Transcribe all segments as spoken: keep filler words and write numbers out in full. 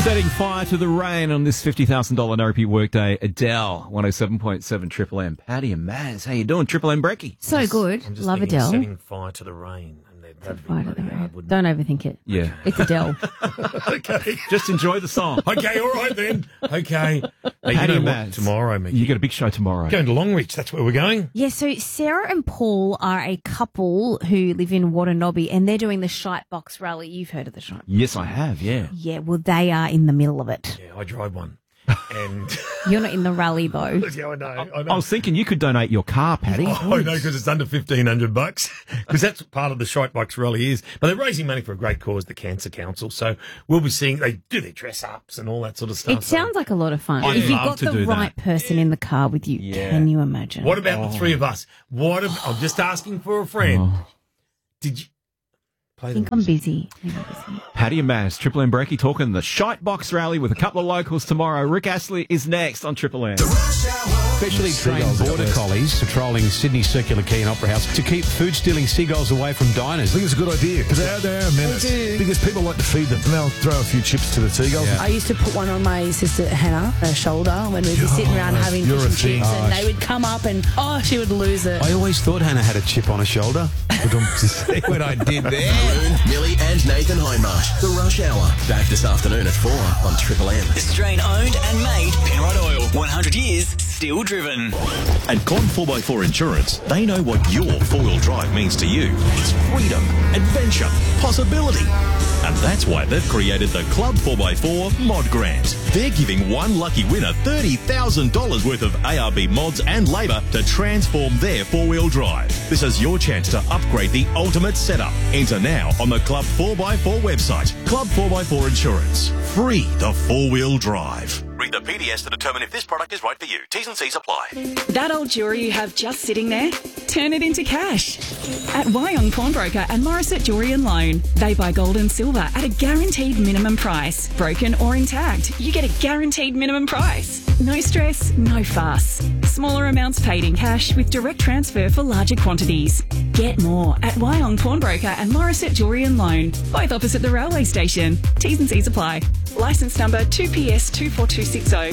Setting fire to the rain on this fifty thousand dollars N R P workday. Adele, one oh seven point seven Triple M. Paddy and Maz, how you doing? Triple M Brekkie. So good. I'm just Love thinking Adele. Setting fire to the rain. And they'd- that'd be Fire to bloody the rain. hard, wouldn't Don't overthink it. Yeah. It's Adele. it? Okay. Just enjoy the song. Okay, all right then. Okay. Hey, you Paddy know and what? Maz. Tomorrow, Mickey. You got a big show tomorrow. Going to Longreach. That's where we're going. Yeah, so Sarah and Paul are a couple who live in Watanabe and they're doing the Shite Box Rally. You've heard of the Shite Box? Yes, I have, yeah. Yeah, well, they are in the middle of it. Yeah, I drive one. And You're not in the rally, though. yeah, I know. I know. I was thinking you could donate your car, Paddy. Oh, no, because it's under fifteen hundred bucks. Because that's part of the Shite Box Rally is. But they're raising money for a great cause, the Cancer Council. So we'll be seeing, they do their dress ups and all that sort of stuff. It sounds like a lot of fun. I'd if you've love got to the do that. right person in the car with you, Yeah. can you imagine? What about the three of us? What if, I'm just asking for a friend. Oh. Did you play I the think I'm busy. I think I'm busy. Paddy and Maz, Triple M Brekkie talking the Shite Box Rally with a couple of locals tomorrow. Rick Astley is next on Triple M. Specially trained border collies patrolling Sydney Circular Quay and Opera House to keep food-stealing seagulls away from diners. I think it's a good idea because they are, they are menace. Because people like to feed them and they'll throw a few chips to the seagulls. I used to put one on my sister Hannah, her shoulder, when we'd be sitting around having you're fish a and thing. chips, Oh, and they would come up and, oh, she would lose it. I always thought Hannah had a chip on her shoulder. See what I did there? Millie and Nathan Hindmarsh. The Rush Hour. Back this afternoon at four on Triple M. Australian owned and made Penrite Oil. one hundred years, still driven. At Con four by four Insurance, they know what your four-wheel drive means to you. It's freedom, adventure, possibility. And that's why they've created the Club four by four Mod Grant. They're giving one lucky winner thirty thousand dollars worth of A R B mods and labour to transform their four-wheel drive. This is your chance to upgrade the ultimate setup. Enter now on the Club four by four website. Club four by four Insurance. Free the four-wheel drive. Read the P D S to determine if this product is right for you. T's and C's apply. That old jewellery you have just sitting there? Turn it into cash. At Wyong Pawnbroker and Morissette Jewellery and Loan. They buy gold and silver at a guaranteed minimum price. Broken or intact, you get a guaranteed minimum price. No stress, no fuss. Smaller amounts paid in cash with direct transfer for larger quantities. Get more at Wyong Pawnbroker and Morissette Jewellery and Loan. Both opposite the railway station. T's and C's apply. Licence number two P S two four two six zero.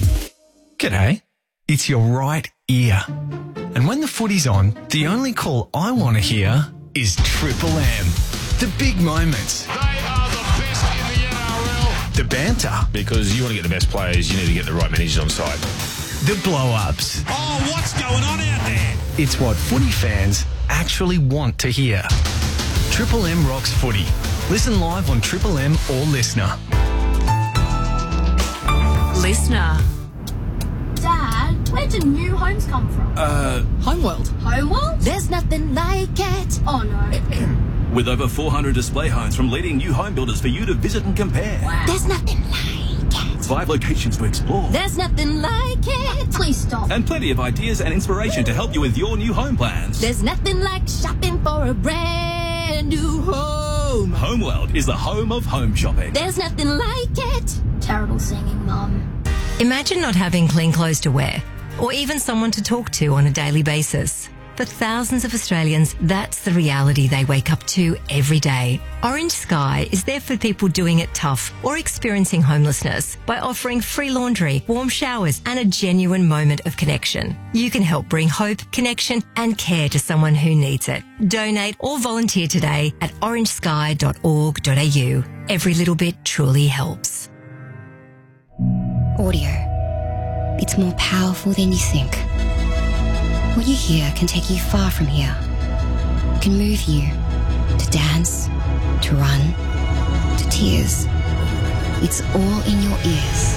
G'day. It's your right ear. And when the footy's on, the only call I want to hear is Triple M. The big moments. They are the best in the N R L. The banter. Because you want to get the best players, you need to get the right managers on side. The blow-ups. Oh, what's going on out there? It's what footy fans actually want to hear. Triple M rocks footy. Listen live on Triple M or Listener. Listener. Dad, where do new homes come from? Uh, Homeworld. Homeworld? There's nothing like it. Oh no. With over four hundred display homes from leading new home builders for you to visit and compare. Wow. There's nothing like it. Five locations to explore. There's nothing like it. Please stop. And plenty of ideas and inspiration to help you with your new home plans. There's nothing like shopping for a brand new home. Homeworld is the home of home shopping. There's nothing like it. Terrible singing, Mum. Imagine not having clean clothes to wear, or even someone to talk to on a daily basis. For thousands of Australians, that's the reality they wake up to every day. Orange Sky is there for people doing it tough or experiencing homelessness by offering free laundry, warm showers, and a genuine moment of connection. You can help bring hope, connection, and care to someone who needs it. Donate or volunteer today at orange sky dot org dot a u. Every little bit truly helps. Audio. It's more powerful than you think. What you hear can take you far from here. It can move you to dance, to run, to tears. It's all in your ears.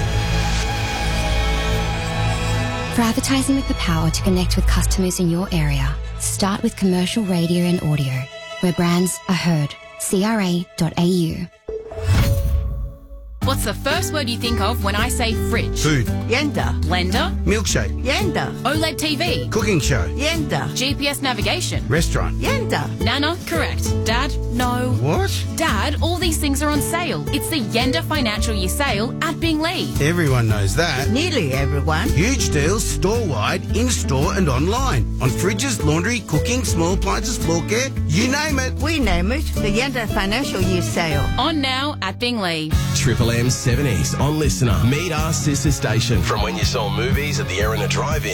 For advertising with the power to connect with customers in your area, start with commercial radio and audio, where brands are heard. C R A dot A U. What's the first word you think of when I say fridge? Food. Yenda. Blender. Milkshake. Yenda. OLED T V. Cooking show. Yenda. G P S navigation. Restaurant. Yenda. Nana. Correct. Dad. No. What? Dad, all these things are on sale. It's the Yenda Financial Year sale at Bingley. Everyone knows that. Nearly everyone. Huge deals store-wide, in-store and online. On fridges, laundry, cooking, small appliances, floor care, you name it. We name it the Yenda Financial Year sale. On now at Bingley. Triple M seventies on Listener. Meet our sister station from when you saw movies at the Erina Drive-In.